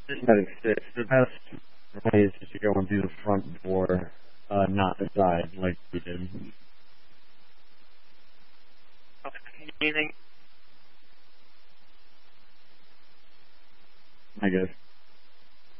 Medic 6. The best way is just to go in through the front door, not the side, like we did. Okay. Anything? I guess.